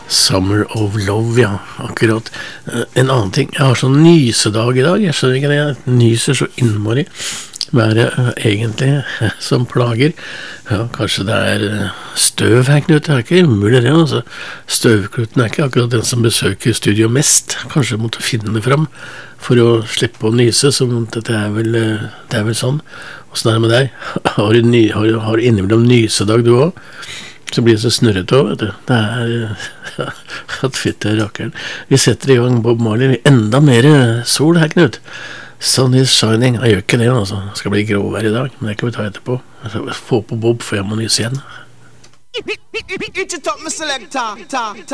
Summer of Love, ja, akkurat. En annen ting, jeg har sånn nysedag i dag, jeg skjønner ikke det, jeg nyser så innmari. Hva er det egentlig som plager? Ja, kanskje det er støv her, Knut, det er ikke umulig det, altså. Støvkluten er ikke akkurat den som besøker studio mest, kanskje jeg måtte finne det fram for å slippe å nyse, så det er vel sånn. Hvordan er det med deg? Har du innimellom nysedag du også? Så blir det så snurret også, vet du. Det er at fytte rakkeren. Vi setter i gang Bob Marley. Enda mer sol her, Knut. Sun is shining. Jeg gjør ikke det, altså. Det skal bli gråvær i dag, men det kan vi ta etterpå. Jeg skal få på Bob, for jeg må nyse igjen.